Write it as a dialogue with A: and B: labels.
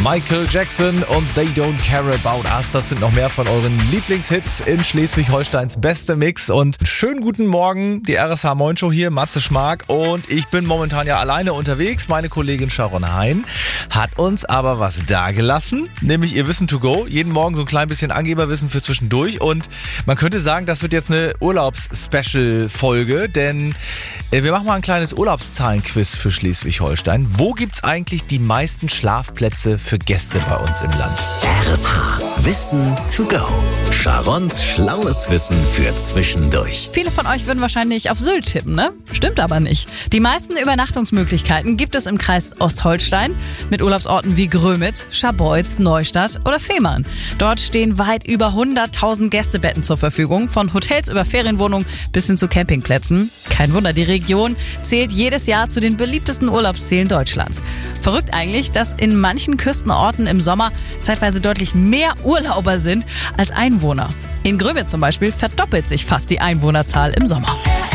A: Michael Jackson und They Don't Care About Us. Das sind noch mehr von euren Lieblingshits in Schleswig-Holsteins beste Mix. Und schönen guten Morgen, die RSH Moin Show hier, Matze Schmark. Und ich bin momentan ja alleine unterwegs. Meine Kollegin Sharon Hein hat uns aber was dagelassen, nämlich ihr Wissen to go. Jeden Morgen so ein klein bisschen Angeberwissen für zwischendurch. Und man könnte sagen, das wird jetzt eine Urlaubs-Special-Folge, denn wir machen mal ein kleines Urlaubszahlenquiz für Schleswig-Holstein. Wo gibt's eigentlich die meisten Schlafplätze für Gäste bei uns im Land?
B: RSH Wissen to go. Sharons schlaues Wissen für zwischendurch.
C: Viele von euch würden wahrscheinlich auf Sylt tippen, ne? Stimmt aber nicht. Die meisten Übernachtungsmöglichkeiten gibt es im Kreis Ostholstein mit Urlaubsorten wie Grömitz, Scharbeutz, Neustadt oder Fehmarn. Dort stehen weit über 100.000 Gästebetten zur Verfügung, von Hotels über Ferienwohnungen bis hin zu Campingplätzen. Kein Wunder, die Region zählt jedes Jahr zu den beliebtesten Urlaubszielen Deutschlands. Verrückt eigentlich, dass in manchen Küstenorten im Sommer zeitweise deutlich mehr Urlauber sind als Einwohner. In Grömitz zum Beispiel verdoppelt sich fast die Einwohnerzahl im Sommer.